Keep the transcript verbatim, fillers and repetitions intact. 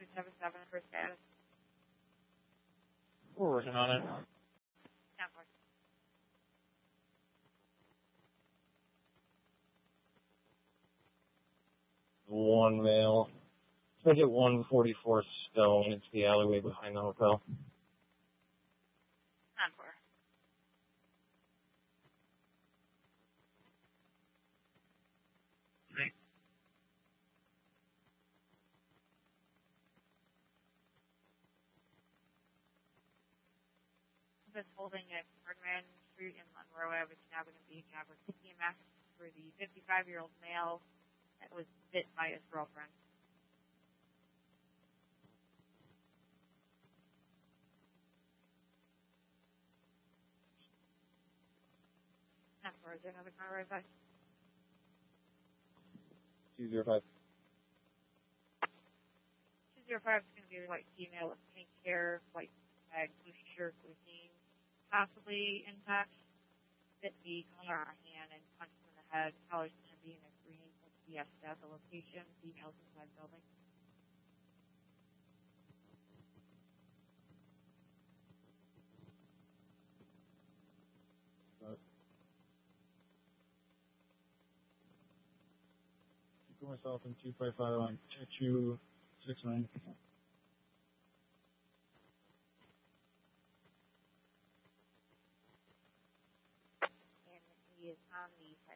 seven seven for status. We're working on it. ten four. One male. I hit one forty-four Stone. It's the alleyway behind the hotel. ten four. Great. This holding at Ferdinand Street in Monroe Avenue, Navajo Beach, Average C M X for the fifty-five-year-old male that was bit by his girlfriend. ten four, is there another car right by? two zero five. two zero five is going to be a white female with pink hair, white bag, blue shirt, blue jeans, possibly intact. Bit the collar on her hand and punched him in the head. Collar's going to be in a green Fiesta. The location, females inside building. Go myself in two five five on two six nine. And he is on the